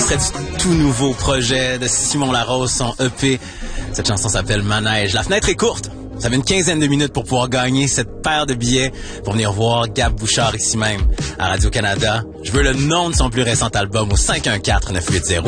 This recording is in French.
extrait du tout nouveau projet de Simon Larose, son EP. Cette chanson s'appelle Manège. La fenêtre est courte. Ça fait une quinzaine de minutes pour pouvoir gagner cette paire de billets pour venir voir Gab Bouchard ici même à Radio-Canada. Je veux le nom de son plus récent album au 514-980.